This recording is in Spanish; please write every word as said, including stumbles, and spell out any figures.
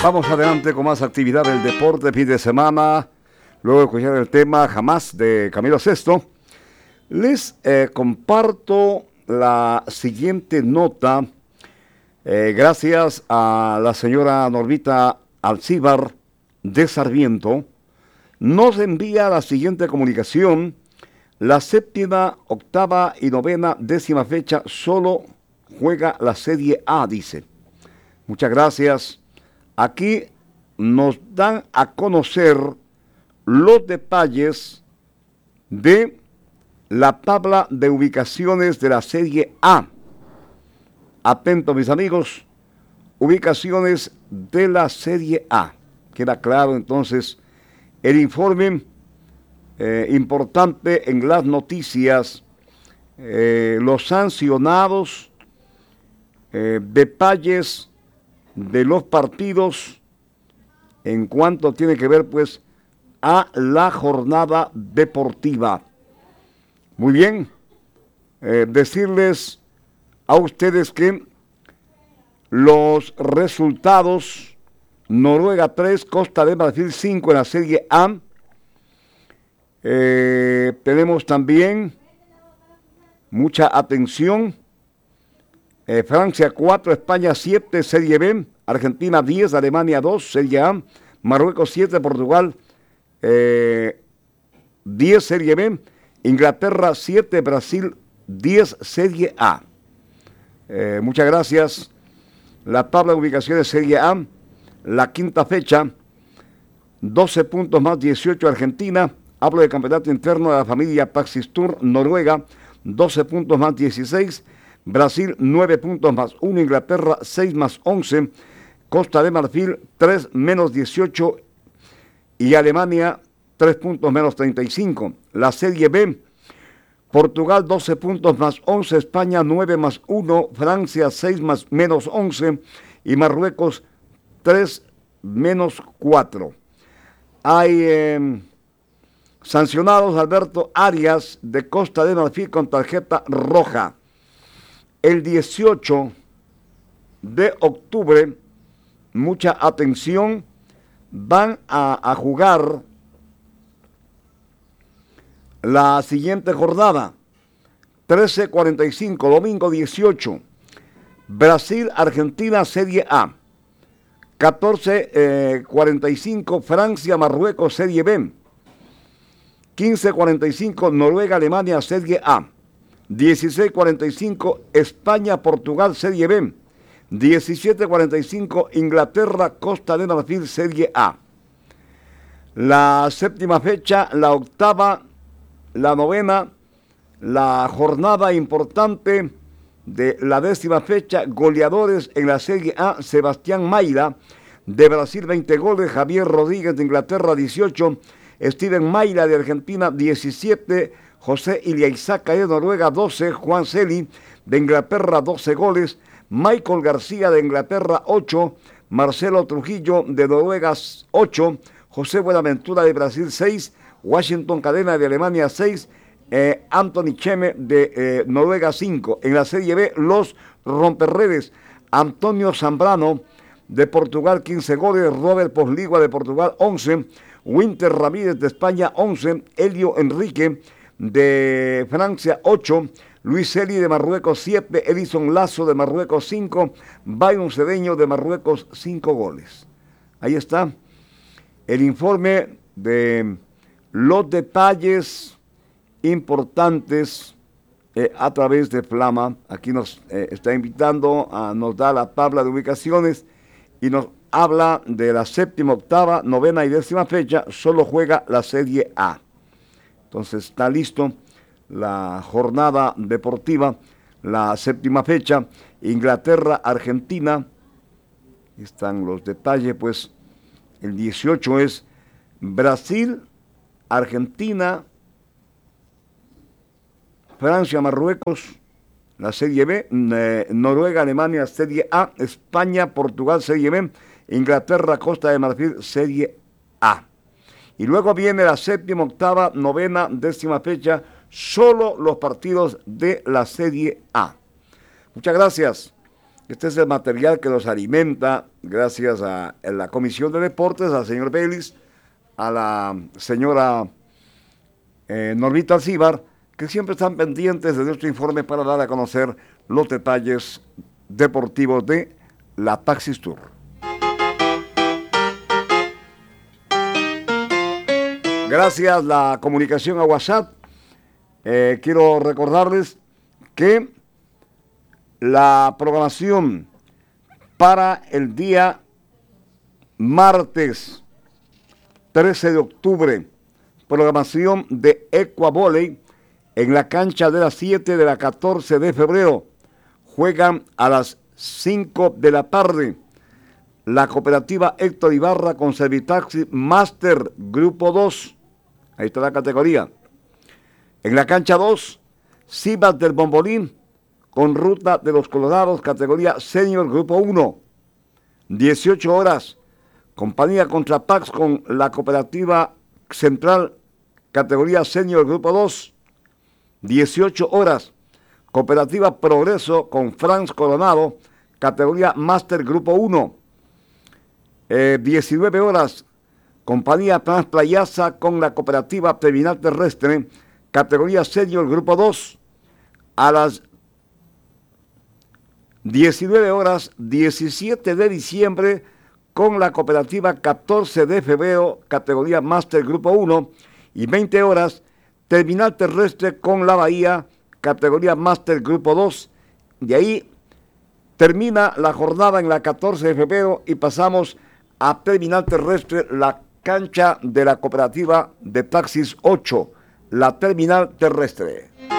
Vamos adelante con más actividad del deporte fin de semana. Luego de escuchar el tema Jamás de Camilo Sesto, les eh, comparto la siguiente nota. Eh, gracias a la señora Normita Alcíbar de Sarmiento, nos envía la siguiente comunicación. La séptima, octava y novena décima fecha solo juega la Serie A, dice. Muchas gracias. Aquí nos dan a conocer los detalles de la tabla de ubicaciones de la Serie A. Atentos, mis amigos, ubicaciones de la Serie A. Queda claro entonces el informe eh, importante en las noticias, eh, los sancionados, eh, detalles de los partidos en cuanto tiene que ver pues a la jornada deportiva. Muy bien, eh, decirles a ustedes que los resultados: Noruega tres, Costa de Marfil cinco en la Serie A. Eh, tenemos también mucha atención. Eh, Francia cuatro, España siete, Serie B, Argentina diez, Alemania dos, Serie A, Marruecos siete, Portugal eh, diez, Serie B, Inglaterra siete, Brasil diez, Serie A. Eh, muchas gracias. La tabla de ubicaciones Serie A, la quinta fecha, doce puntos más dieciocho Argentina. Hablo de campeonato interno de la familia Paxistur, Noruega, doce puntos más dieciséis. Brasil, nueve puntos más uno, Inglaterra, seis más once, Costa de Marfil, tres menos dieciocho y Alemania, tres puntos menos treinta y cinco. La Serie B, Portugal, doce puntos más once, España, nueve más uno, Francia, seis más menos once y Marruecos, tres menos cuatro. Hay eh, sancionados: Alberto Arias, de Costa de Marfil, con tarjeta roja. El dieciocho de octubre, mucha atención, van a, a jugar la siguiente jornada. trece cuarenta y cinco, domingo dieciocho, Brasil, Argentina, Serie A. catorce cuarenta y cinco, Francia, Marruecos, Serie B. quince cuarenta y cinco, Noruega, Alemania, Serie A. dieciséis cuarenta y cinco, España, Portugal, Serie B. diecisiete cuarenta y cinco, Inglaterra, Costa de Marfil, Serie A. La séptima fecha, la octava, la novena, la jornada importante de la décima fecha, goleadores en la Serie A: Sebastián Mayra, de Brasil, veinte goles, Javier Rodríguez, de Inglaterra, dieciocho, Steven Mayra, de Argentina, diecisiete, José Iliaizaca, de Noruega, doce, Juan Celi, de Inglaterra, doce goles, Michael García, de Inglaterra, ocho, Marcelo Trujillo, de Noruega, ocho, José Buenaventura, de Brasil, seis, Washington Cadena, de Alemania, seis, eh, Anthony Cheme, de eh, Noruega, cinco. En la Serie B, los romperredes: Antonio Zambrano, de Portugal, quince goles, Robert Posligua, de Portugal, once, Winter Ramírez, de España, once, Elio Enrique, de Francia, ocho, Luis Eli, de Marruecos, siete, Edison Lazo, de Marruecos, cinco, Byron Cedeño, de Marruecos, cinco goles. Ahí está el informe de los detalles importantes eh, a través de Flama. Aquí nos eh, está invitando, a, nos da la tabla de ubicaciones y nos habla de la séptima, octava, novena y décima fecha. Solo juega la Serie A. Entonces está listo la jornada deportiva, la séptima fecha, Inglaterra, Argentina. Están los detalles, pues el dieciocho es Brasil, Argentina, Francia, Marruecos, la Serie B, eh, Noruega, Alemania, Serie A, España, Portugal, Serie B, Inglaterra, Costa de Marfil, Serie A. Y luego viene la séptima, octava, novena, décima fecha, solo los partidos de la Serie A. Muchas gracias Este es el material que nos alimenta, gracias a, a la Comisión de Deportes, al señor Vélez, a la señora eh, Normita Alcíbar, que siempre están pendientes de nuestro informe para dar a conocer los detalles deportivos de la Taxis Tour. Gracias la comunicación a WhatsApp. Eh, quiero recordarles que la programación para el día martes trece de octubre, programación de Ecuavolley en la cancha de las siete de la catorce de febrero. Juegan a las cinco de la tarde. La cooperativa Héctor Ibarra con Servitaxi Master Grupo dos. Ahí está la categoría. En la cancha dos, Cibas del Bombolín con Ruta de los Colorados, categoría Senior Grupo uno. dieciocho horas, Compañía Contrapax con la cooperativa Central, categoría Senior Grupo dos. dieciocho horas, Cooperativa Progreso con Franz Coronado, categoría Master Grupo uno. Eh, diecinueve horas, Compañía Transplayaza con la cooperativa Terminal Terrestre, categoría Senior Grupo dos. A las diecinueve horas, diecisiete de diciembre, con la cooperativa catorce de febrero, categoría Master Grupo uno. Y veinte horas, Terminal Terrestre con la Bahía, categoría Master Grupo dos. De ahí termina la jornada en la catorce de febrero y pasamos a Terminal Terrestre, la cancha de la cooperativa de Taxis ocho, la Terminal Terrestre.